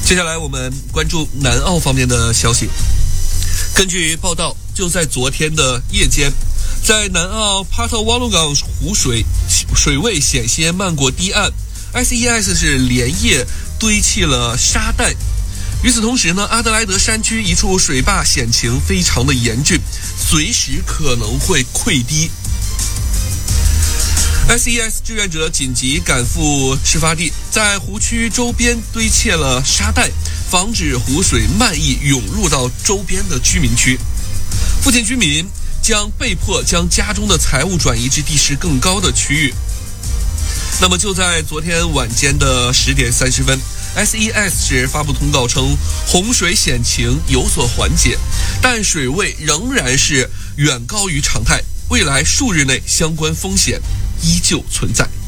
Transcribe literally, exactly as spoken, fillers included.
接下来我们关注南澳方面的消息。根据报道，就在昨天的夜间，在南澳帕特瓦鲁港湖水水位险些漫过堤岸 ，S E S 是连夜堆砌了沙袋。与此同时呢，阿德莱德山区一处水坝险情非常的严峻，随时可能会溃堤。S E S 志愿者紧急赶赴事发地，在湖区周边堆砌了沙袋，防止湖水漫溢涌入到周边的居民区。附近居民将被迫将家中的财物转移至地势更高的区域。那么就在昨天晚间的十点三十分 ，S E S 是发布通告称，洪水险情有所缓解，但水位仍然是远高于常态，未来数日内相关风险依旧存在。